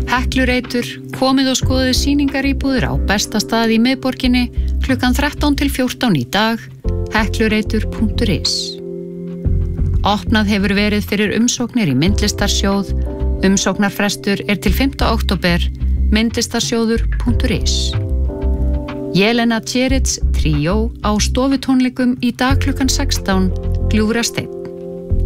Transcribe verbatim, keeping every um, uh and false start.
Heklureitur, komið og skoðið sýningaríbúðir á besta stað í miðborginni klukkan þrettán til fjórtán í dag, heklureitur punktur is. Opnað hefur verið fyrir umsóknir í myndlistarsjóð, umsóknarfrestur er til fimmta október, myndlistarsjóður punktur is. Jelena Tjerits Tríó á stofutónleikum í dag klukkan sextán, Gljúfrasteinn.